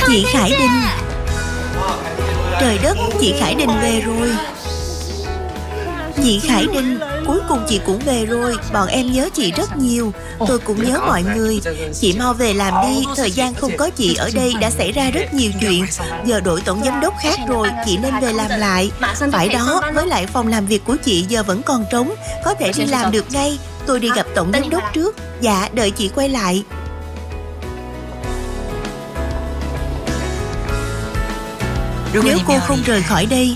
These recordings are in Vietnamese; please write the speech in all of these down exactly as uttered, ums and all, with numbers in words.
Chị Khải Đình. Trời đất, chị Khải Đình về rồi. Chị Khải Đình, cuối cùng chị cũng về rồi. Bọn em nhớ chị rất nhiều. Tôi cũng nhớ mọi người. Chị mau về làm đi. Thời gian không có chị ở đây đã xảy ra rất nhiều chuyện. Giờ đổi tổng giám đốc khác rồi. Chị nên về làm lại. Phải đó, với lại phòng làm việc của chị giờ vẫn còn trống. Có thể đi làm được ngay. Tôi đi gặp tổng giám đốc trước. Dạ, đợi chị quay lại. Nếu cô không rời khỏi đây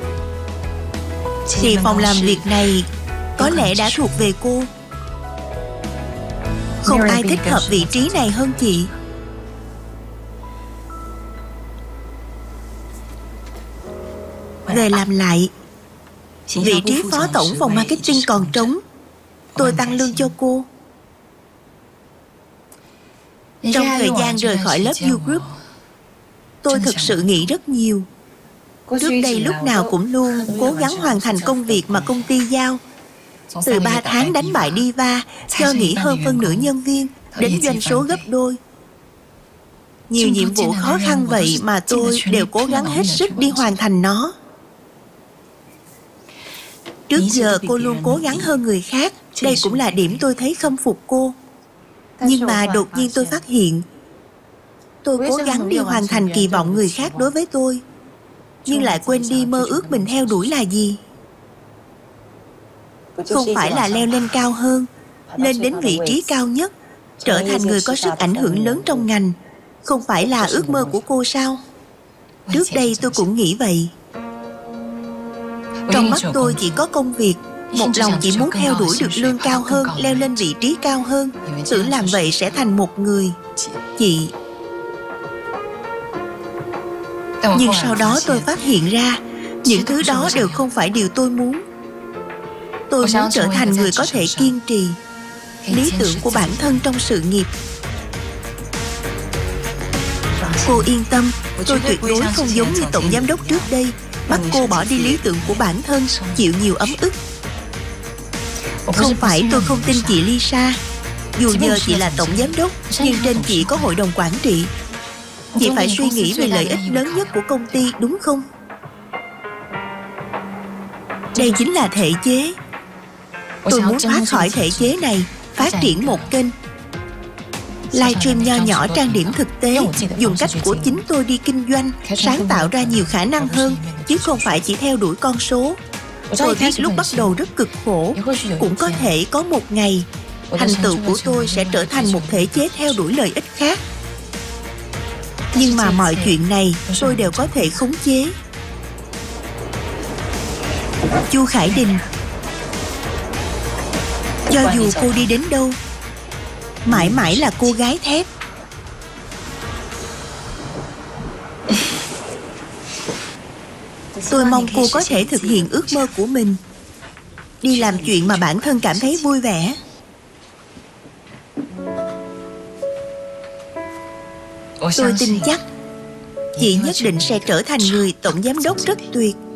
thì phòng làm việc này có lẽ đã thuộc về cô. Không ai thích hợp vị trí này hơn chị. Về làm lại. Vị trí phó tổng phòng marketing còn trống. Tôi tăng lương cho cô. Trong thời gian rời khỏi lớp U Group, tôi thực sự nghĩ rất nhiều. Trước đây lúc nào cũng luôn cố gắng hoàn thành công việc mà công ty giao. Từ ba tháng đánh bại Diva, cho nghỉ hơn phân nửa nhân viên, đến doanh số gấp đôi. Nhiều nhiệm vụ khó khăn vậy mà tôi đều cố gắng hết sức đi hoàn thành nó. Trước giờ cô luôn cố gắng hơn người khác. Đây cũng là điểm tôi thấy khâm phục cô. Nhưng mà đột nhiên tôi phát hiện tôi cố gắng đi hoàn thành kỳ vọng người khác đối với tôi, nhưng lại quên đi mơ ước mình theo đuổi là gì. Không phải là leo lên cao hơn, lên đến vị trí cao nhất, trở thành người có sức ảnh hưởng lớn trong ngành. Không phải là ước mơ của cô sao? Trước đây tôi cũng nghĩ vậy. Trong mắt tôi chỉ có công việc. Một lòng chỉ muốn theo đuổi được lương cao hơn, leo lên vị trí cao hơn, tưởng làm vậy sẽ thành một người chị. Nhưng sau đó tôi phát hiện ra những thứ đó đều không phải điều tôi muốn. Tôi muốn trở thành người có thể kiên trì, lý tưởng của bản thân trong sự nghiệp. Cô yên tâm, tôi tuyệt đối không giống như tổng giám đốc trước đây, bắt cô bỏ đi lý tưởng của bản thân, chịu nhiều ấm ức. Không phải tôi không tin chị Lisa. Dù giờ chị là tổng giám đốc, nhưng trên chị có hội đồng quản trị. Chị phải suy nghĩ về lợi ích lớn nhất của công ty, đúng không? Đây chính là thể chế. Tôi muốn thoát khỏi thể chế này, phát triển một kênh livestream nho nhỏ trang điểm thực tế, dùng cách của chính tôi đi kinh doanh, sáng tạo ra nhiều khả năng hơn, chứ không phải chỉ theo đuổi con số. Tôi biết lúc bắt đầu rất cực khổ. Cũng có thể có một ngày thành tựu của tôi sẽ trở thành một thể chế theo đuổi lợi ích khác. Nhưng mà mọi chuyện này tôi đều có thể khống chế. Chu Khải Đình, cho dù cô đi đến đâu, mãi mãi là cô gái thép. Tôi mong cô có thể thực hiện ước mơ của mình, đi làm chuyện mà bản thân cảm thấy vui vẻ. Tôi tin chắc chị nhất định sẽ trở thành người tổng giám đốc rất tuyệt.